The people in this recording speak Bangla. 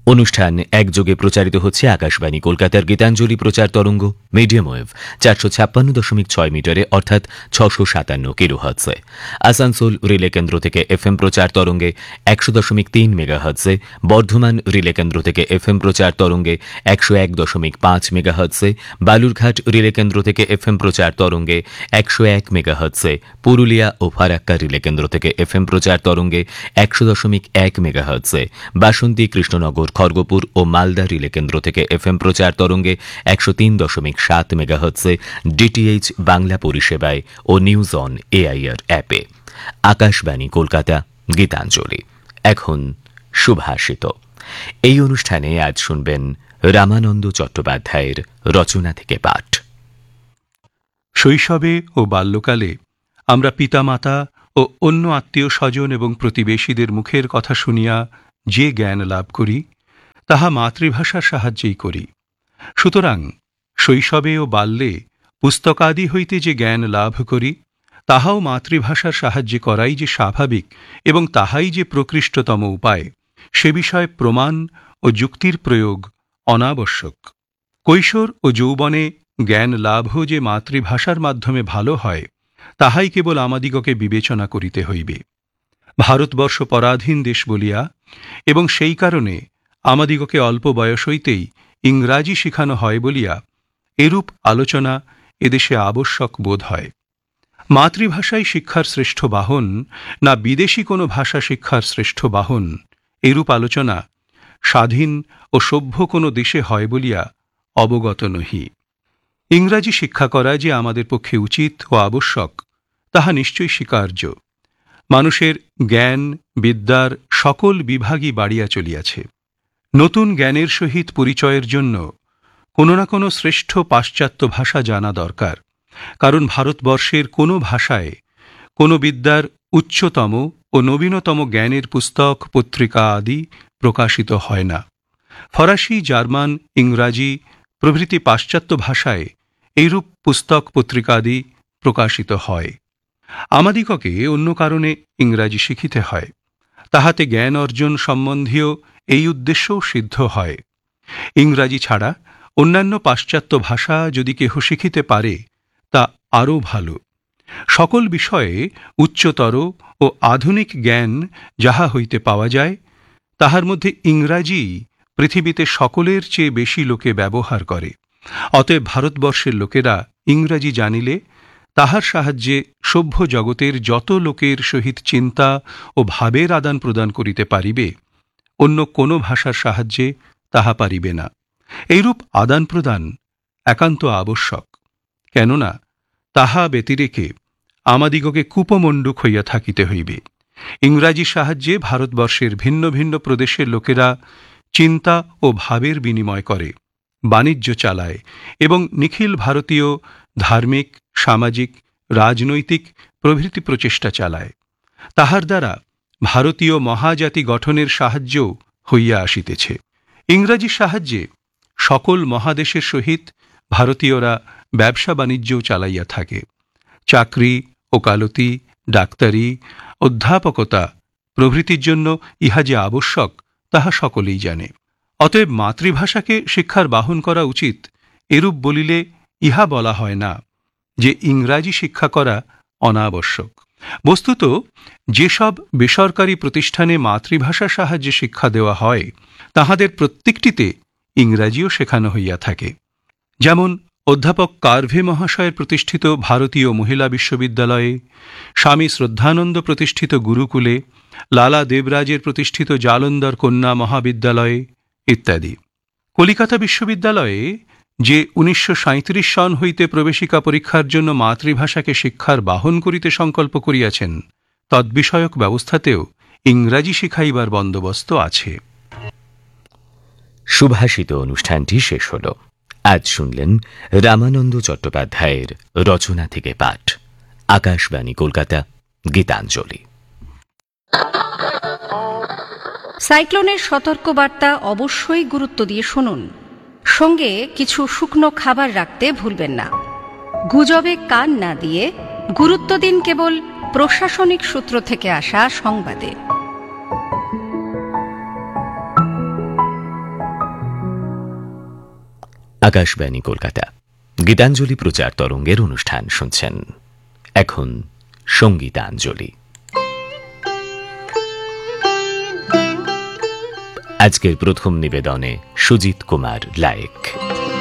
অনুষ্ঠান একযোগে প্রচারিত হচ্ছে আকাশবাণী কলকাতার গীতাঞ্জলি প্রচার তরঙ্গ মিডিয়াম ওয়েভ 456.6 মিটারে অর্থাৎ 657 কিলোহার্টজে, আসানসোল রিলে কেন্দ্র থেকে এফএম প্রচার তরঙ্গে 100.3 মেগাহার্টজে, বর্ধমান রিলে কেন্দ্র থেকে এফএম প্রচার তরঙ্গে 101.5 মেগাহার্টজে, বালুরঘাট রিলে কেন্দ্র থেকে এফএম প্রচার তরঙ্গে 101 মেগাহার্টজে, পুরুলিয়া ও ফারাক্কা রিলে কেন্দ্র থেকে এফএম প্রচার তরঙ্গে 100.1 মেগাহার্টজে, বাসন্তী কৃষ্ণনগর খড়গপুর ও মালদা রিলে কেন্দ্র থেকে এফএম প্রচার তরঙ্গে 103.7 মেগাহার্টজে, ডিটিএইচ বাংলা পরিষেবায় ও নিউজ অন এআইআর অ্যাপে। আকাশবাণী কলকাতা, গীতাঞ্জলি। এখন সুভাষিত। এই অনুষ্ঠানে আজ শুনবেন রামানন্দ চট্টোপাধ্যায়ের রচনা থেকে পাঠ। শৈশবে ও বাল্যকালে আমরা পিতামাতা ও অন্য আত্মীয় স্বজন এবং প্রতিবেশীদের মুখের কথা শুনিয়া যে জ্ঞান লাভ করি, তাহা মাতৃভাষার সাহায্যেই করি। সুতরাং শৈশবে ও বাল্যে পুস্তকাদি হইতে যে জ্ঞান লাভ করি, তাহাও মাতৃভাষার সাহায্যে করাই যে স্বাভাবিক এবং তাহাই যে প্রকৃষ্টতম উপায়, সে বিষয়ে প্রমাণ ও যুক্তির প্রয়োগ অনাবশ্যক। কৈশোর ও যৌবনে জ্ঞান লাভও যে মাতৃভাষার মাধ্যমে ভালো হয়, তাহাই কেবল আমাদিগকে বিবেচনা করিতে হইবে। ভারতবর্ষ পরাধীন দেশ বলিয়া এবং সেই কারণে আমাদিগকে অল্প বয়স হইতেই ইংরাজি শিখানো হয় বলিয়া এরূপ আলোচনা এদেশে আবশ্যক বোধ হয়। মাতৃভাষাই শিক্ষার শ্রেষ্ঠ বাহন, না বিদেশি কোনো ভাষা শিক্ষার শ্রেষ্ঠ বাহন, এরূপ আলোচনা স্বাধীন ও সভ্য কোনো দেশে হয় বলিয়া অবগত নহি। ইংরাজি শিক্ষা করা যে আমাদের পক্ষে উচিত ও আবশ্যক, তাহা নিশ্চয়ই স্বীকার্য। মানুষের জ্ঞান বিদ্যার সকল বিভাগই বাড়িয়া চলিয়াছে। নতুন জ্ঞানের সহিত পরিচয়ের জন্য কোনো না কোনো শ্রেষ্ঠ পাশ্চাত্য ভাষা জানা দরকার, কারণ ভারতবর্ষের কোনো ভাষায় কোনো বিদ্যার উচ্চতম ও নবীনতম জ্ঞানের পুস্তক পত্রিকা আদি প্রকাশিত হয় না। ফরাসি, জার্মান, ইংরাজি প্রভৃতি পাশ্চাত্য ভাষায় এইরূপ পুস্তক পত্রিকাদি প্রকাশিত হয়। আমাদিগকে অন্য কারণে ইংরাজি শিখিতে হয়, তাহাতে জ্ঞান অর্জন সম্বন্ধীয় এই উদ্দেশ্যও সিদ্ধ হয়। ইংরাজি ছাড়া অন্যান্য পাশ্চাত্য ভাষা যদি কেহ শিখিতে পারে, তা আরও ভালো। সকল বিষয়ে উচ্চতর ও আধুনিক জ্ঞান যাহা হইতে পাওয়া যায়, তাহার মধ্যে ইংরাজি পৃথিবীতে সকলের চেয়ে বেশি লোকে ব্যবহার করে। অতএব ভারতবর্ষের লোকেরা ইংরাজি জানিলে তাহার সাহায্যে সভ্য জগতের যত লোকের সহিত চিন্তা ও ভাবের আদান প্রদান করিতে পারিবে, অন্য কোনো ভাষার সাহায্যে তাহা পারিবে না। এইরূপ আদান প্রদান একান্ত আবশ্যক। কেননা তাহা ব্যতিরেকে আমাদিগকে কূপমণ্ডুক হইয়া থাকিতে হইবে। ইংরাজির সাহায্যে ভারতবর্ষের ভিন্ন ভিন্ন প্রদেশের লোকেরা চিন্তা ও ভাবের বিনিময় করে, বাণিজ্য চালায় এবং নিখিল ভারতীয় ধার্মিক, সামাজিক, রাজনৈতিক প্রভৃতি প্রচেষ্টা চালায়। তাহার দ্বারা ভারতীয় মহাজাতি গঠনের সাহায্যও হইয়া আসিতেছে। ইংরাজির সাহায্যে সকল মহাদেশের সহিত ভারতীয়রা ব্যবসা বাণিজ্যও চালাইয়া থাকে। চাকরি, ওকালতি, ডাক্তারি, অধ্যাপকতা প্রভৃতির জন্য ইহা যে আবশ্যক, তাহা সকলেই জানে। অতএব মাতৃভাষাকে শিক্ষার বাহন করা উচিত, এরূপ বলিলে ইহা বলা হয় না যে ইংরাজি শিক্ষা করা অনাবশ্যক। বস্তুত যেসব বেসরকারি প্রতিষ্ঠানে মাতৃভাষার সাহায্যে শিক্ষা দেওয়া হয়, তাহাদের প্রত্যেকটিতে ইংরাজিও শেখানো হইয়া থাকে। যেমন অধ্যাপক কার্ভে মহাশয়ের প্রতিষ্ঠিত ভারতীয় মহিলা বিশ্ববিদ্যালয়ে, স্বামী শ্রদ্ধানন্দ প্রতিষ্ঠিত গুরুকুলে, লালা দেবরাজের প্রতিষ্ঠিত জালন্দর কন্যা মহাবিদ্যালয়ে ইত্যাদি। কলিকাতা বিশ্ববিদ্যালয়ে যে 1937 সন হইতে প্রবেশিকা পরীক্ষার জন্য মাতৃভাষাকে শিক্ষার বাহন করিতে সংকল্প করিয়াছেন, তদ্বিষয়ক ব্যবস্থাতেও ইংরাজি শিখাইবার বন্দোবস্ত আছে। সুভাষিত অনুষ্ঠানটি শেষ হল। আজ শুনলেন রামানন্দ চট্টোপাধ্যায়ের রচনা থেকে পাঠ। আকাশবাণী কলকাতা, গীতাঞ্জলি। সাইক্লোনের সতর্কবার্তা অবশ্যই গুরুত্ব দিয়ে শুনুন। সঙ্গে কিছু শুকনো খাবার রাখতে ভুলবেন না। গুজবে কান না দিয়ে গুরুত্ব দিন কেবল প্রশাসনিক সূত্র থেকে আসা সংবাদে। আকাশবাণী কলকাতা গীতাঞ্জলি প্রচার তরঙ্গের অনুষ্ঠান শুনছেন। এখন সঙ্গীতাঞ্জলি। আজকের প্রথম নিবেদনে সুজিত কুমার লায়েক।